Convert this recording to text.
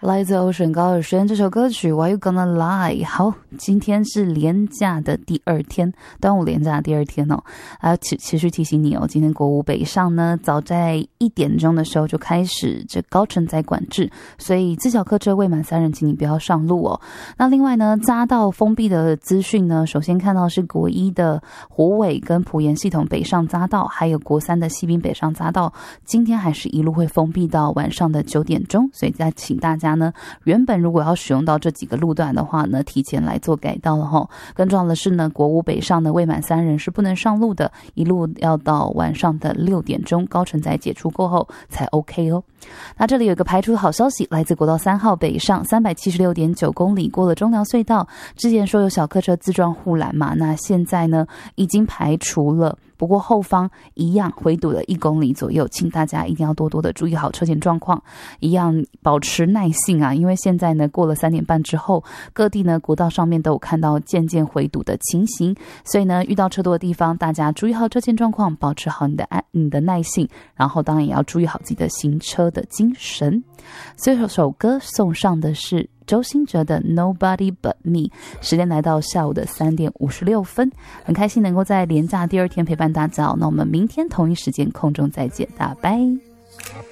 来自 Ocean 高尔宣这首歌曲 Why You Gonna Lie。 好，今天是连假的第二天，端午连假的第二天哦。持续提醒你哦，今天国五北上呢，早在1点钟的时候就开始这高承载管制，所以自小客车未满3人请你不要上路哦。那另外呢，匝道封闭的资讯呢，首先看到是国一的虎尾跟埔盐系统北上匝道，还有国3的西滨北上匝道，今天还是一路会封闭到晚上的9点钟，所以再请大家呢，原本如果要使用到这几个路段的话呢，提前来做改道了齁。更重要的是呢，国五北上的未满3人是不能上路的，一路要到晚上的6点钟高承载解除过后才 OK 哦。那这里有一个排除的好消息，来自国道3号北上 376.9 公里过了中寮隧道，之前说有小客车自撞护栏嘛，那现在呢已经排除了，不过后方一样回堵了1公里左右，请大家一定要多多的注意好车前状况，一样保持耐性啊，因为现在呢过了3点半之后，各地呢国道上面都有看到渐渐回堵的情形，所以呢遇到车多的地方，大家注意好车前状况，保持好你的耐性，然后当然也要注意好自己的行车的精神。所以这首歌送上的是周兴哲的 Nobody But Me。 时间来到下午的3点56分，很开心能够在连假第二天陪伴大家，那我们明天同一时间空中再见，大家拜。